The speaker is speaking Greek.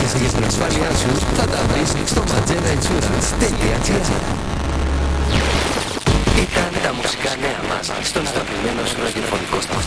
ενδιαφέρεσαι για την ασφάλειά σου, θα τα βρεις στο magentainsurance.gr. Ήταν τα μουσικά νέα μας στον αγαπημένο σου ραδιοφωνικό σταθμό.